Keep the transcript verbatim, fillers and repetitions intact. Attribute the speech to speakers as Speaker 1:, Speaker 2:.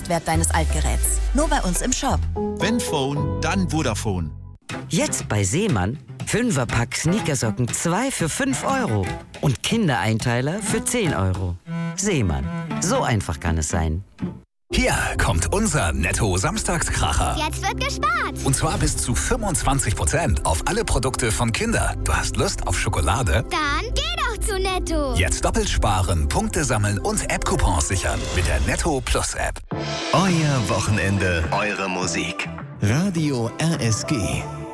Speaker 1: Gesamtwert deines Altgeräts. Nur bei uns im Shop.
Speaker 2: Wenn Phone, dann Vodafone.
Speaker 3: Jetzt bei Seemann. Fünferpack Sneakersocken zwei für fünf Euro. Und Kindereinteiler für zehn Euro. Seemann. So einfach kann es sein.
Speaker 4: Hier kommt unser Netto-Samstagskracher.
Speaker 5: Jetzt wird gespart.
Speaker 4: Und zwar bis zu fünfundzwanzig Prozent auf alle Produkte von Kinder. Du hast Lust auf Schokolade?
Speaker 5: Dann geh doch zu Netto.
Speaker 4: Jetzt doppelt sparen, Punkte sammeln und App-Coupons sichern mit der Netto Plus App.
Speaker 6: Euer Wochenende, eure Musik. Radio R S G.